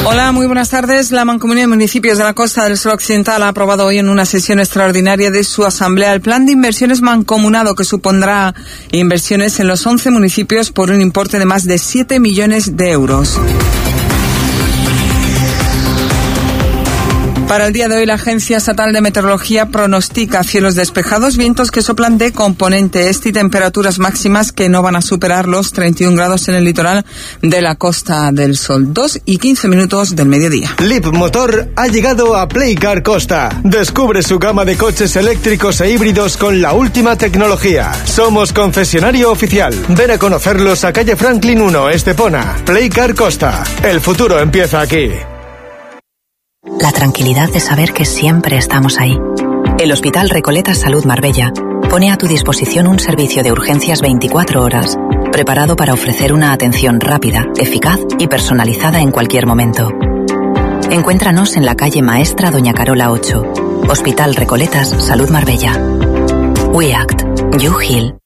Hola, muy buenas tardes. La Mancomunidad de Municipios de la Costa del Sol Occidental ha aprobado hoy en una sesión extraordinaria de su asamblea el plan de inversiones mancomunado que supondrá inversiones en los 11 municipios por un importe de más de 7 millones de euros. Para el día de hoy, la Agencia Estatal de Meteorología pronostica cielos despejados, vientos que soplan de componente este y temperaturas máximas que no van a superar los 31 grados en el litoral de la Costa del Sol. 2:15 del mediodía. Leapmotor ha llegado a Playcar Costa. Descubre su gama de coches eléctricos e híbridos con la última tecnología. Somos concesionario oficial. Ven a conocerlos a calle Franklin 1, Estepona. Playcar Costa. El futuro empieza aquí. La tranquilidad de saber que siempre estamos ahí. El Hospital Recoletas Salud Marbella pone a tu disposición un servicio de urgencias 24 horas, preparado para ofrecer una atención rápida, eficaz y personalizada en cualquier momento. Encuéntranos en la calle Maestra Doña Carola 8, Hospital Recoletas Salud Marbella. We Act. You Heal.